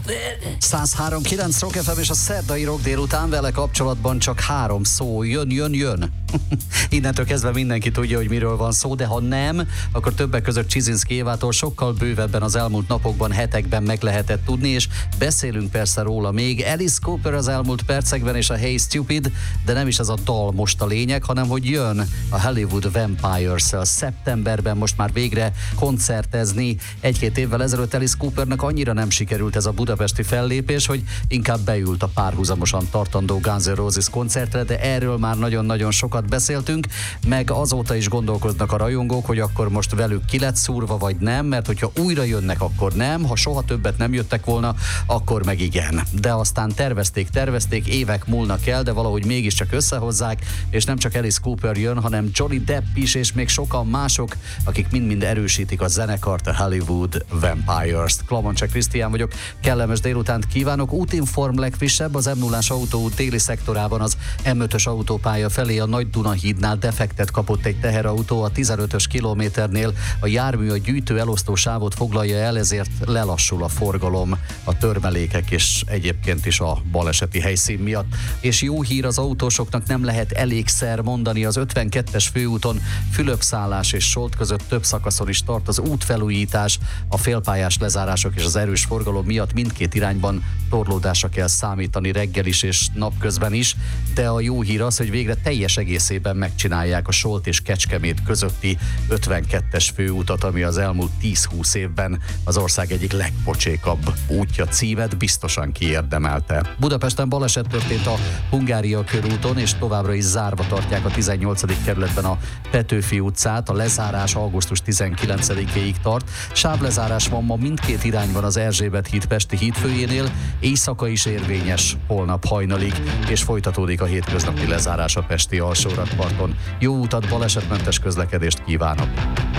Cooper. 103.9 Rock FM és a szerdai rock délután vele kapcsolatban csak 3 szó. Jön. Innentől kezdve mindenki tudja, hogy miről van szó, de ha nem, akkor többek között Csizinszki Évától sokkal bővebben az elmúlt napokban, hetekben meg lehetett tudni, és beszélünk persze róla még. Alice Cooper az elmúlt percekben és a Hey Stupid, de nem is ez a dal most a lényeg, hanem hogy jön a Hollywood Vampires-szel szeptemberben most már végre koncertezni. 1-2 évvel ezelőtt Alice Coopernek annyira nem sikerült ez a budapesti fellépés, hogy inkább beült a párhuzamosan tartandó Guns N' Roses koncertre, de erről már nagyon-nagyon sokat beszéltünk, meg azóta is gondolkoznak a rajongók, hogy akkor most velük ki lett szúrva, vagy nem, mert hogyha újra jönnek, akkor nem, ha soha többet nem jöttek volna, akkor meg igen. De aztán tervezték, évek múlnak el, de valahogy mégiscsak összehozzák, és nem csak Alice Cooper jön, hanem Johnny Depp is, és még sokan mások, akik mind-mind erősítik a zenekart, a Hollywood Vampires-t. Klamancsek Krisztián vagyok, kellemes délutánt kívánok. Útinform legfrissebb, az M0-ás autóút déli szektorában az M5-ös autópálya felé a Nagy Duna hídnál defektet kapott egy teherautó, a 15-ös kilométernél a jármű a gyűjtő elosztó sávot foglalja el, ezért lelassul a forgalom a törmelékek és egyébként is a baleseti helyszín miatt. És jó hír, az autósoknak nem lehet elégszer mondani, az 52-es főúton Fülöp-szállás és Solt között több szakaszon is tart az útfelújítás, a félpályás lezárások és az erős forgalom miatt mindkét irányban torlódásra kell számítani reggel is és napközben is, de a jó hír az, hogy végre teljes egészében megcsinálják a Solt és Kecskemét közötti 52-es főútat, ami az elmúlt 10-20 évben az ország egyik legpocsékabb útja, címet biztosan kiérdemelte. Budapesten baleset történt a Hungária körúton, és továbbra is zárva tartják a 18. kerületben a Petőfi utcát, a lezárás augusztus 19-éig tart. Sávlezárás van ma mindkét irányban az Erzsébet híd Pesti hídfőjénél, éjszaka is érvényes holnap hajnalig, és folytatódik a hétköznapi lezárás a pesti alsórakparton. Jó utat, balesetmentes közlekedést kívánok!